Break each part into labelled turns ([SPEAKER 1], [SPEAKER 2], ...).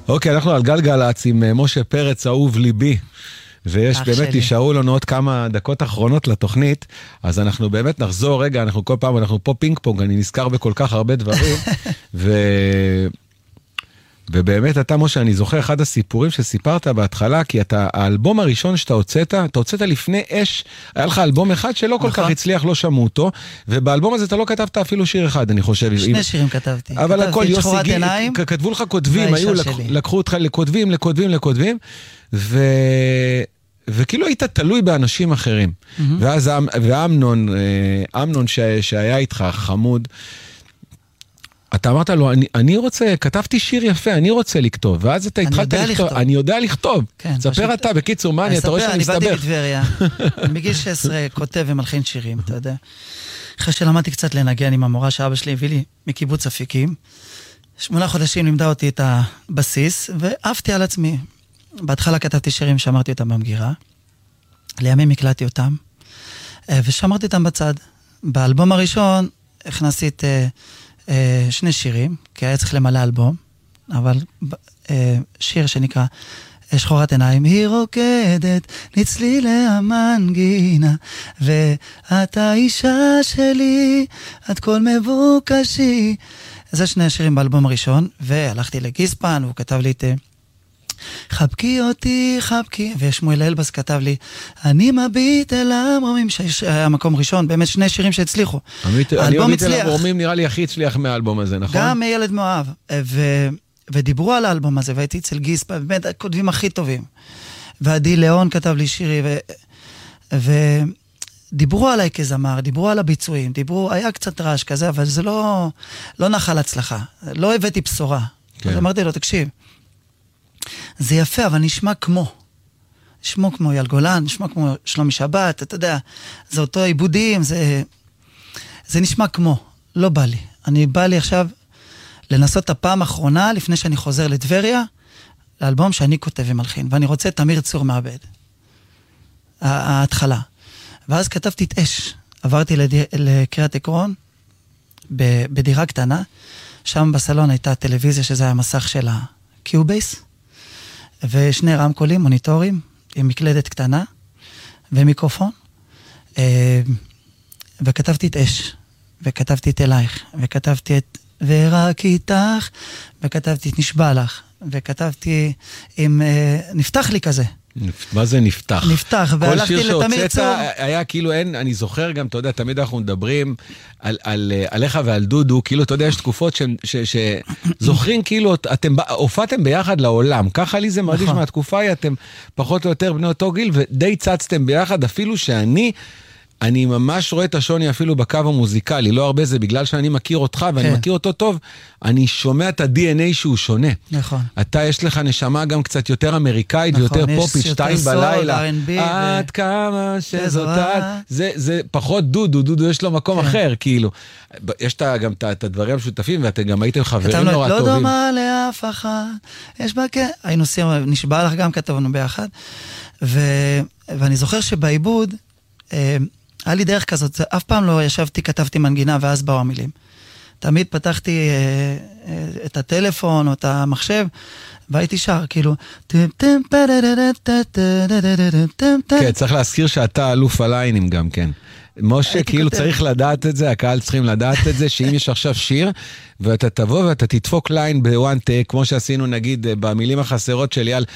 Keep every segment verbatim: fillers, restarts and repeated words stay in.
[SPEAKER 1] אוקיי, אנחנו על גלגלצ עם משה פרץ, אהוב ליבי. ויש באמת, תישארו לנו עוד כמה דקות אחרונות לתוכנית, אז אנחנו באמת נחזור, רגע, אנחנו כל פעם, אנחנו פה פינג פונג, אני נזכר בכל כך הרבה דברים, ו... ובאמת אתה, משה, אני זוכר אחד הסיפורים שסיפרת בהתחלה, כי אתה, האלבום הראשון שאתה הוצאת, אתה הוצאת לפני אש, היה לך אלבום אחד שלא כל כך הצליח, לא שמעו אותו, ובאלבום הזה אתה לא כתבת אפילו שיר אחד, אני חושב.
[SPEAKER 2] שני שירים כתבתי.
[SPEAKER 1] אבל הכל, יוסי גיל, כתבו לך כותבים, היו, לקחו אותך לכותבים, לכותבים, לכותבים, ו... וכאילו היית תלוי באנשים אחרים. ואז, ואמנון, אמנון שהיה איתך, חמוד, אתה אמרת לו, אני, אני רוצה, כתבתי שיר יפה, אני רוצה לכתוב, ואז אתה התחלת לכתוב, אני יודע לכתוב. ספר אתה, בקיצור, מה אני, אתה רואה שאני מסתבר.
[SPEAKER 2] אני באתי בטבריה, מגיל שש עשרה כותב ומלחין שירים, אתה יודע. אחרי שלמדתי קצת לנגן עם המורה שאבא שלי הביא לי מקיבוץ אפיקים, שמונה חודשים לימדה אותי את הבסיס, ואהבתי על עצמי. בהתחלה כתבתי שירים, שמרתי אותם במגירה, לימים הקלטתי אותם, ושמרתי אותם בצד. באלבום הראשון הכנסתי את שני שירים, כי היה צריך למלא אלבום, אבל שיר שנקרא שחורת עיניים, היא רוקדת לצלילי המנגינה, ואתה אישה שלי, את כל מבוקשי. זה שני השירים באלבום הראשון, והלכתי לגיספן, והוא כתב לי את חבקי אותי, חבקי, ושמואל אלבס כתב לי, אני מביט אל המרומים, שהיה מקום ראשון, באמת שני שירים שהצליחו.
[SPEAKER 1] אני מביט אל המרומים, נראה לי הכי הצליח מהאלבום הזה, נכון?
[SPEAKER 2] גם מילד מאוהב, ו... ודיברו על האלבום הזה, והייתי אצל גיספא, באמת הכותבים הכי טובים. ועדי ליאון כתב לי שירי, ו... ודיברו עליי כזמר, דיברו על הביצועים, דיברו, היה קצת רעש כזה, אבל זה לא, לא נחל הצלחה. לא הבאתי בשורה. כן. אז אמרתי לו, תקשיב, זה יפה, אבל נשמע כמו. נשמע כמו יל גולן, נשמע כמו שלומי שבת, אתה יודע, זה אותו עיבודים, זה, זה נשמע כמו. לא בא לי. אני בא לי עכשיו לנסות את הפעם האחרונה, לפני שאני חוזר לטבריה, לאלבום שאני כותב ומלחין, ואני רוצה את אמיר צור מעבד. ההתחלה. ואז כתבתי את אש. עברתי לדיר, לקריית עקרון, בדירה קטנה, שם בסלון הייתה טלוויזיה, שזה היה מסך של הקיובייס, ושני רמקולים, מוניטורים, עם מקלדת קטנה, ומיקרופון, וכתבתי את אש, וכתבתי את אלייך, וכתבתי את ורק איתך, וכתבתי את נשבע לך, וכתבתי עם, נפתח לי כזה.
[SPEAKER 1] מה זה נפתח?
[SPEAKER 2] נפתח, והלכתי לתמיר צור.
[SPEAKER 1] כל שיר שהוצאת היה כאילו אין, אני זוכר גם, אתה יודע, תמיד אנחנו מדברים על, על, עליך ועל דודו, כאילו, אתה יודע, יש תקופות שזוכרים, כאילו, אתם הופעתם ביחד לעולם, ככה לי זה מרגיש מהתקופה היא, אתם פחות או יותר בני אותו גיל, ודי צצתם ביחד, אפילו שאני, אני ממש רואה את השוני אפילו בקו המוזיקלי, לא הרבה זה, בגלל שאני מכיר אותך, ואני מכיר אותו טוב, אני שומע את ה-די אן איי שהוא שונה.
[SPEAKER 2] נכון.
[SPEAKER 1] אתה, יש לך נשמה גם קצת יותר אמריקאית, ויותר פופית, שתיים בלילה. עד כמה שזאת, זה פחות דודו, דודו יש לו מקום אחר, כאילו. יש גם את הדברים המשותפים, ואתם גם הייתם חברים נורא טובים.
[SPEAKER 2] לא דומה לאף אחד, יש בה כן, היינו עושים, נשבע לך גם כתבנו ביחד, ואני זוכר שבעיבוד, היה לי דרך כזאת, אף פעם לא ישבתי, כתבתי מנגינה, ואז באו המילים. תמיד פתחתי אה, אה, את הטלפון או את המחשב, והייתי שר, כאילו...
[SPEAKER 1] כן, צריך להזכיר שאתה אלוף הליינים גם, כן. משה, כאילו צריך לדעת את זה, הקהל צריכים לדעת את זה, שאם יש עכשיו שיר, ואתה תבוא ואתה תדפוק ליין בוואן טק, כמו שעשינו נגיד במילים החסרות שלי על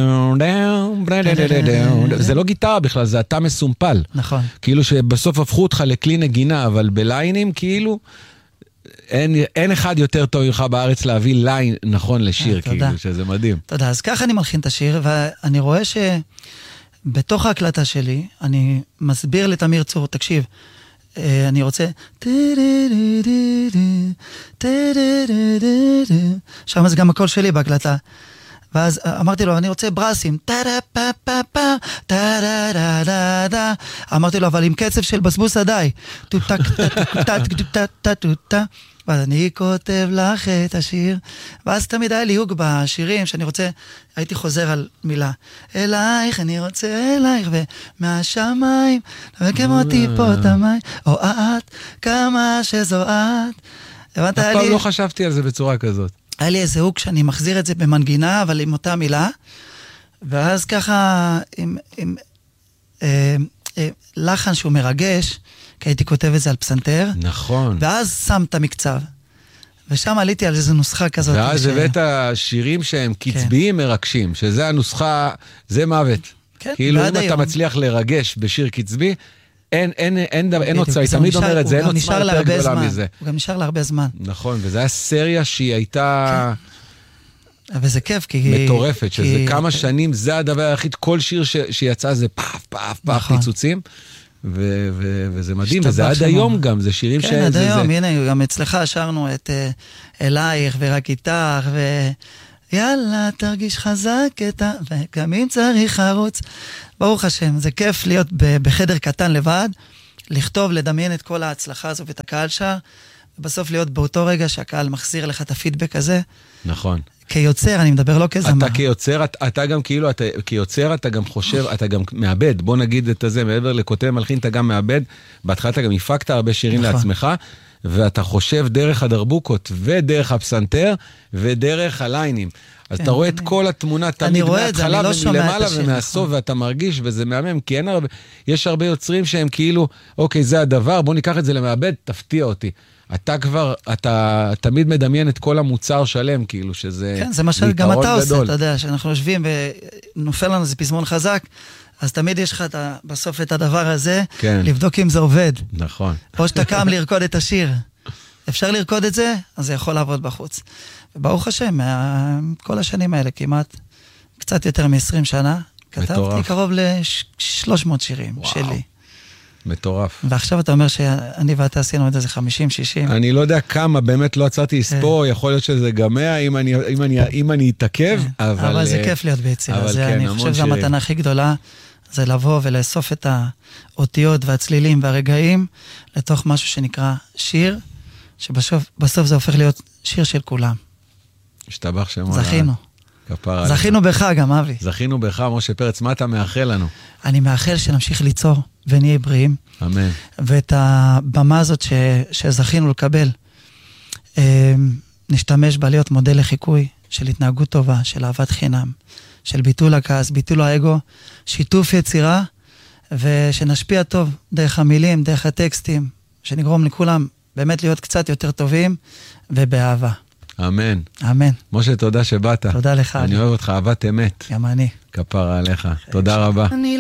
[SPEAKER 1] זה לא גיטרה בכלל, זה אתה מסומפל.
[SPEAKER 2] נכון.
[SPEAKER 1] כאילו שבסוף הפכו אותך לכלי נגינה, אבל בליינים כאילו, אין, אין אחד יותר טוב ממך בארץ להביא ליין נכון לשיר, כאילו, שזה מדהים.
[SPEAKER 2] תודה, אז ככה אני מלחין את השיר, ואני רואה ש... בתוך ההקלטה שלי, אני מסביר לתמיר צור, תקשיב, אני רוצה, שם זה גם הקול שלי בהקלטה, ואז אמרתי לו, אני רוצה ברסים, אמרתי לו, אבל עם קצב של בסבוס עדיי, ואז אני כותב לך את השיר, ואז תמיד היה ליהוג בשירים שאני רוצה, הייתי חוזר על מילה, אלייך, אני רוצה אלייך, ומהשמיים, וכמו טיפות המים, או את, כמה שזו את.
[SPEAKER 1] אף פעם לא חשבתי על זה בצורה כזאת.
[SPEAKER 2] היה לי איזה הוק שאני מחזיר את זה במנגינה, אבל עם אותה מילה, ואז ככה, עם, עם אה, אה, לחן שהוא מרגש, כי הייתי כותב את זה על פסנתר,
[SPEAKER 1] נכון.
[SPEAKER 2] ואז שם את המקצב. ושם עליתי על איזו נוסחה כזאת.
[SPEAKER 1] ואז
[SPEAKER 2] ש...
[SPEAKER 1] הבאת שירים שהם קצביים כן. מרגשים, שזה הנוסחה, זה מוות.
[SPEAKER 2] כן,
[SPEAKER 1] כאילו אם
[SPEAKER 2] היום.
[SPEAKER 1] אתה מצליח לרגש בשיר קצבי, אין, אין, אין, אין, אין עוצה, היא תמיד
[SPEAKER 2] נשאר,
[SPEAKER 1] אומרת, זה אין עוצמה יותר גדולה
[SPEAKER 2] זמן.
[SPEAKER 1] מזה.
[SPEAKER 2] הוא גם נשאר להרבה זמן.
[SPEAKER 1] נכון, וזו היה סריה שהיא הייתה...
[SPEAKER 2] כן. וזה כיף, כי...
[SPEAKER 1] מטורפת, שזה
[SPEAKER 2] כי...
[SPEAKER 1] כמה שנים, זה הדבר היחיד, כל שיר ש... שיצא זה פאף, פאף, פאף, נכון. פיצוצים, ו... ו... וזה מדהים, וזה עד היום גם, זה שירים
[SPEAKER 2] כן,
[SPEAKER 1] ש...
[SPEAKER 2] כן, עד
[SPEAKER 1] זה,
[SPEAKER 2] היום,
[SPEAKER 1] זה...
[SPEAKER 2] הנה, גם אצלך שרנו את uh, אלייך ורק איתך, ו... יאללה, תרגיש חזק את ה... וגם אם צריך ערוץ. ברוך השם, זה כיף להיות בחדר קטן לבד, לכתוב, לדמיין את כל ההצלחה הזו ואת הקהל שר, ובסוף להיות באותו רגע שהקהל מחזיר לך את הפידבק הזה.
[SPEAKER 1] נכון.
[SPEAKER 2] כיוצר, אני מדבר לא כזמר.
[SPEAKER 1] אתה כיוצר, אתה, אתה גם כאילו, אתה, כיוצר אתה גם חושב, אתה גם מאבד, בוא נגיד את זה, מעבר לכותב מלחין, אתה גם מאבד, בהתחלה אתה גם הפקת הרבה שירים נכון. לעצמך, ואתה חושב דרך הדרבוקות, ודרך הפסנתר, ודרך הליינים. אז כן, אתה רואה אני... את כל התמונה, תמיד מההתחלה לא ומלמעלה ומהסוף, נכון. ואתה מרגיש, וזה מהמם, כי אין הרבה, יש הרבה יוצרים שהם כאילו, אוקיי, זה הדבר, בוא ניקח את זה למעבד, תפתיע אותי. אתה כבר, אתה תמיד מדמיין את כל המוצר שלם, כאילו, שזה...
[SPEAKER 2] כן, זה מה שגם אתה עושה, אתה יודע, שאנחנו יושבים ונופל לנו איזה פזמון חזק, אז תמיד יש לך בסוף את הדבר הזה,
[SPEAKER 1] כן.
[SPEAKER 2] לבדוק אם זה עובד.
[SPEAKER 1] נכון.
[SPEAKER 2] או שאתה קם לרקוד את השיר. אפשר לרקוד את זה, אז זה יכול לעבוד בחוץ. וברוך השם, כל השנים האלה כמעט, קצת יותר מ-עשרים שנה, כתבתי מטורף. קרוב ל-שלוש מאות שירים וואו. שלי.
[SPEAKER 1] מטורף.
[SPEAKER 2] ועכשיו אתה אומר שאני ואתה עשינו את זה חמישים שישים.
[SPEAKER 1] אני לא יודע כמה, באמת לא עצרתי לספור, יכול להיות שזה גם מאה, אם אני, אם אני, אם אני אתעכב, אבל...
[SPEAKER 2] אבל זה כיף להיות ביצירה, זה אני חושב שזו המתנה הכי גדולה, זה לבוא ולאסוף את האותיות והצלילים והרגעים, לתוך משהו שנקרא שיר, שבסוף זה הופך להיות שיר של כולם.
[SPEAKER 1] השתבח שם.
[SPEAKER 2] זכינו.
[SPEAKER 1] כפרה.
[SPEAKER 2] זכינו בך גם, אבי.
[SPEAKER 1] זכינו בך, משה פרץ, מה אתה מאחל לנו?
[SPEAKER 2] אני מאחל שנמשיך ליצור ונהיה בריאים.
[SPEAKER 1] אמן.
[SPEAKER 2] ואת הבמה הזאת ש, שזכינו לקבל, נשתמש בה להיות מודל לחיקוי של התנהגות טובה, של אהבת חינם, של ביטול הכעס, ביטול האגו, שיתוף יצירה, ושנשפיע טוב דרך המילים, דרך הטקסטים, שנגרום לכולם באמת להיות קצת יותר טובים ובאהבה.
[SPEAKER 1] אמן.
[SPEAKER 2] אמן.
[SPEAKER 1] משה, תודה שבאת.
[SPEAKER 2] תודה לך.
[SPEAKER 1] אני אוהב אותך, אהבת אמת.
[SPEAKER 2] גם אני.
[SPEAKER 1] כפרה עליך. תודה רבה.